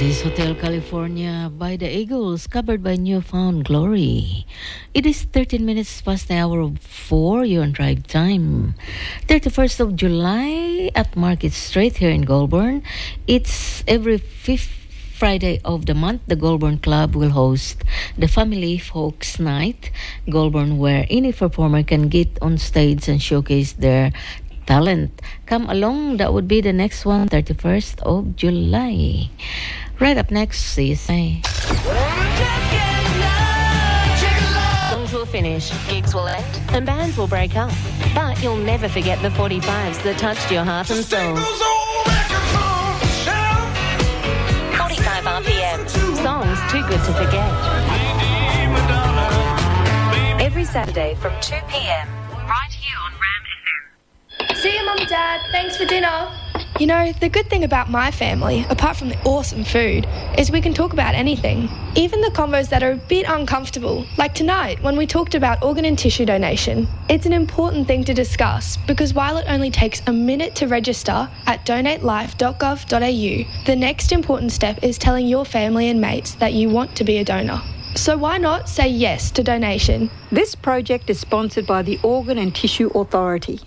is Hotel California by the Eagles, covered by Newfound Glory. It is 13 minutes past the hour of 4. You're on drive time. 31st of July at Market Street here in Goulburn. It's every fifth Friday of the month. The Goulburn Club will host the Family Folks Night, Goulburn, where any performer can get on stage and showcase their talent. Come along, that would be the next one, 31st of July. Right up next, CSI. Songs will finish, gigs will end, and bands will break up. But you'll never forget the 45s that touched your heart and soul. 45 RPM. Songs too good to forget. Every Saturday from 2 p.m. right here on Ram FM. See you, Mum and Dad. Thanks for dinner. You know, the good thing about my family, apart from the awesome food, is we can talk about anything. Even the combos that are a bit uncomfortable, like tonight when we talked about organ and tissue donation. It's an important thing to discuss because while it only takes a minute to register at donatelife.gov.au, the next important step is telling your family and mates that you want to be a donor. So why not say yes to donation? This project is sponsored by the Organ and Tissue Authority.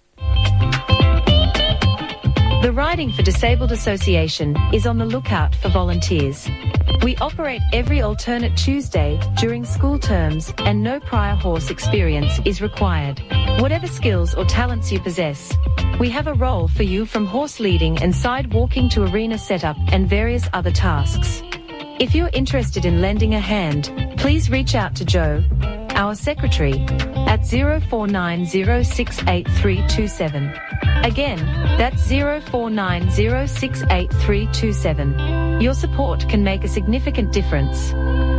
The Riding for Disabled Association is on the lookout for volunteers. We operate every alternate Tuesday during school terms and no prior horse experience is required. Whatever skills or talents you possess, we have a role for you, from horse leading and side walking to arena setup and various other tasks. If you're interested in lending a hand, please reach out to Joe, our secretary, at 0490683327. Again, that's 0490683327. Your support can make a significant difference.